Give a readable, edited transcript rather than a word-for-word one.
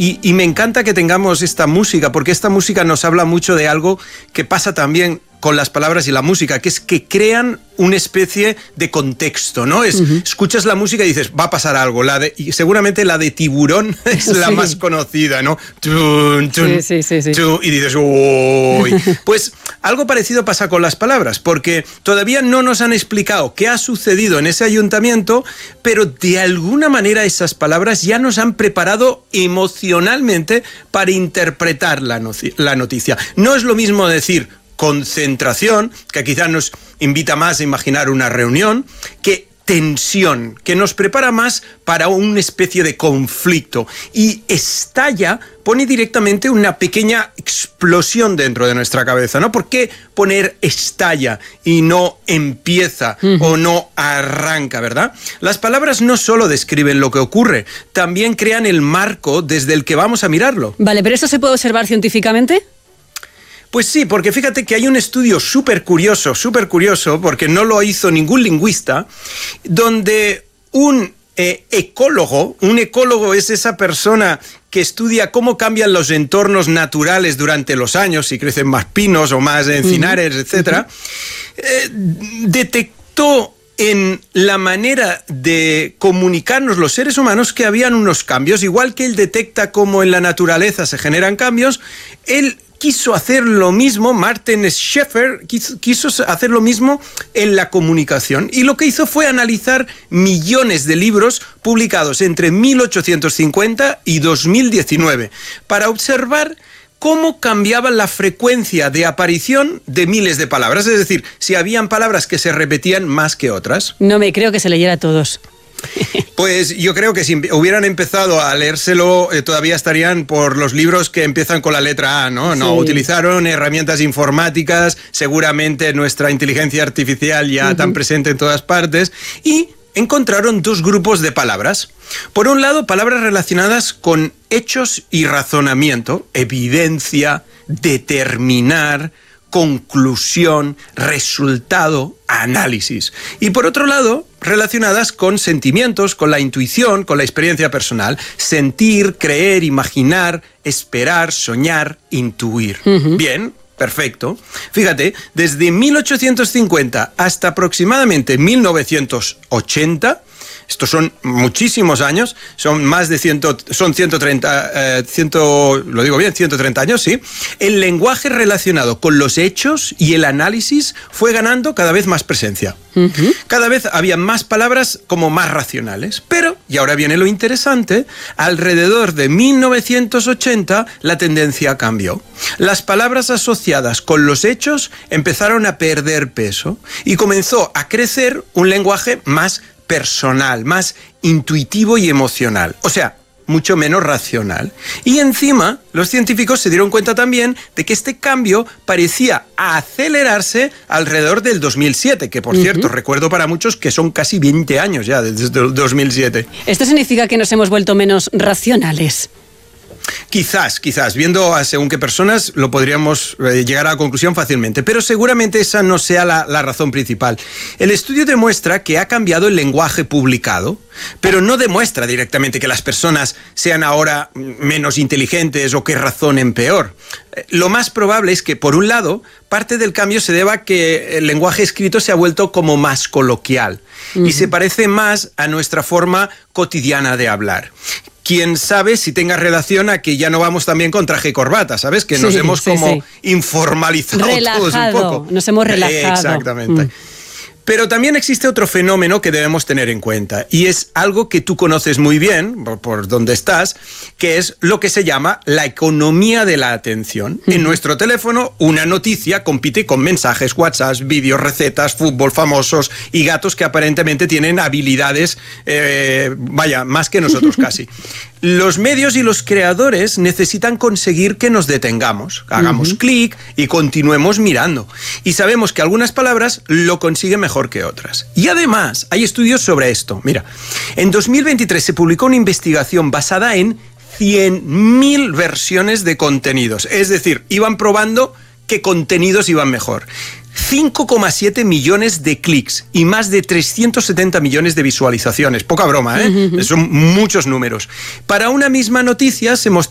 Y me encanta que tengamos esta música, porque esta música nos habla mucho de algo que pasa también con las palabras y la música, que es que crean una especie de contexto, ¿no? Escuchas la música y dices, va a pasar algo. Y seguramente la de Tiburón es la más conocida, ¿no? Tun, tun, sí. tun, y dices, uy. Pues algo parecido pasa con las palabras, porque todavía no nos han explicado qué ha sucedido en ese ayuntamiento, pero de alguna manera esas palabras ya nos han preparado emocionalmente para interpretar la noticia. No es lo mismo decir concentración, que quizás nos invita más a imaginar una reunión, que tensión, que nos prepara más para una especie de conflicto. Y estalla pone directamente una pequeña explosión dentro de nuestra cabeza, ¿no? ¿Por qué poner estalla y no empieza o no arranca, verdad? Las palabras no solo describen lo que ocurre, también crean el marco desde el que vamos a mirarlo. Vale, ¿pero eso se puede observar científicamente? Pues sí, porque fíjate que hay un estudio súper curioso, porque no lo hizo ningún lingüista, donde un ecólogo es esa persona que estudia cómo cambian los entornos naturales durante los años, si crecen más pinos o más encinares, etcétera, detectó en la manera de comunicarnos los seres humanos que habían unos cambios, igual que él detecta cómo en la naturaleza se generan cambios, él quiso hacer lo mismo, Martin Scheffer quiso hacer lo mismo en la comunicación. Y lo que hizo fue analizar millones de libros publicados entre 1850 y 2019 para observar cómo cambiaba la frecuencia de aparición de miles de palabras. Es decir, si habían palabras que se repetían más que otras. No me creo que se leyera a todos. Pues yo creo que si hubieran empezado a leérselo, todavía estarían por los libros que empiezan con la letra A, ¿no? No, utilizaron herramientas informáticas, seguramente nuestra inteligencia artificial ya tan presente en todas partes, y encontraron dos grupos de palabras. Por un lado, palabras relacionadas con hechos y razonamiento, evidencia, determinar, conclusión, resultado, análisis. Y por otro lado, relacionadas con sentimientos, con la intuición, con la experiencia personal. Sentir, creer, imaginar, esperar, soñar, intuir. Bien, perfecto. Fíjate, desde 1850 hasta aproximadamente 1980, estos son muchísimos años, son más de 130 años, sí. El lenguaje relacionado con los hechos y el análisis fue ganando cada vez más presencia. Cada vez había más palabras como más racionales. Pero, y ahora viene lo interesante, alrededor de 1980 la tendencia cambió. Las palabras asociadas con los hechos empezaron a perder peso y comenzó a crecer un lenguaje más personal, más intuitivo y emocional. O sea, mucho menos racional. Y encima, los científicos se dieron cuenta también de que este cambio parecía acelerarse alrededor del 2007, que por cierto, recuerdo para muchos que son casi 20 años ya desde el 2007. ¿Esto significa que nos hemos vuelto menos racionales? Quizás, viendo a según qué personas lo podríamos llegar a la conclusión fácilmente, pero seguramente esa no sea la razón principal. El estudio demuestra que ha cambiado el lenguaje publicado, pero no demuestra directamente que las personas sean ahora menos inteligentes o que razonen peor. Lo más probable es que, por un lado, parte del cambio se deba a que el lenguaje escrito se ha vuelto como más coloquial y se parece más a nuestra forma cotidiana de hablar. Quién sabe si tenga relación a que ya no vamos también con traje y corbata, ¿sabes? Que nos hemos informalizado todos un poco. Nos hemos relajado. Exactamente. Pero también existe otro fenómeno que debemos tener en cuenta, y es algo que tú conoces muy bien, por donde estás, que es lo que se llama la economía de la atención. En nuestro teléfono, una noticia compite con mensajes, WhatsApp, vídeos, recetas, fútbol, famosos y gatos que aparentemente tienen habilidades, más que nosotros casi. Los medios y los creadores necesitan conseguir que nos detengamos, hagamos clic y continuemos mirando. Y sabemos que algunas palabras lo consiguen mejor que otras. Y además, hay estudios sobre esto. Mira, en 2023 se publicó una investigación basada en 100.000 versiones de contenidos. Es decir, iban probando qué contenidos iban mejor. 5,7 millones de clics y más de 370 millones de visualizaciones. Poca broma, ¿eh? Son muchos números. Para una misma noticia se mostró